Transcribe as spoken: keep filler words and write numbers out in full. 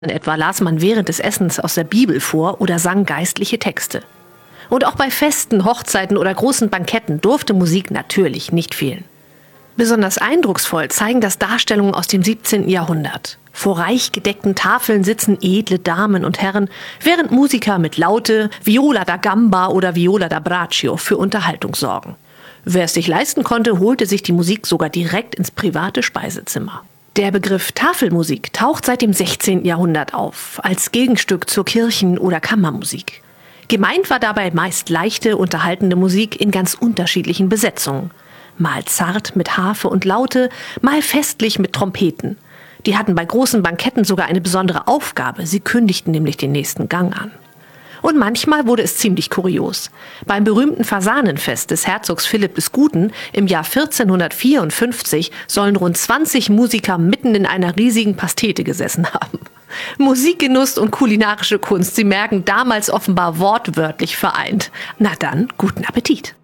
Etwa las man während des Essens aus der Bibel vor oder sang geistliche Texte. Und auch bei Festen, Hochzeiten oder großen Banketten durfte Musik natürlich nicht fehlen. Besonders eindrucksvoll zeigen das Darstellungen aus dem siebzehnten Jahrhundert. Vor reich gedeckten Tafeln sitzen edle Damen und Herren, während Musiker mit Laute, Viola da Gamba oder Viola da Braccio für Unterhaltung sorgen. Wer es sich leisten konnte, holte sich die Musik sogar direkt ins private Speisezimmer. Der Begriff Tafelmusik taucht seit dem sechzehnten Jahrhundert auf, als Gegenstück zur Kirchen- oder Kammermusik. Gemeint war dabei meist leichte, unterhaltende Musik in ganz unterschiedlichen Besetzungen. Mal zart mit Harfe und Laute, mal festlich mit Trompeten. Die hatten bei großen Banketten sogar eine besondere Aufgabe, sie kündigten nämlich den nächsten Gang an. Und manchmal wurde es ziemlich kurios. Beim berühmten Fasanenfest des Herzogs Philipp des Guten im Jahr vierzehnhundertvierundfünfzig sollen rund zwanzig Musiker mitten in einer riesigen Pastete gesessen haben. Musikgenuss und kulinarische Kunst, Sie merken, damals offenbar wortwörtlich vereint. Na dann, guten Appetit!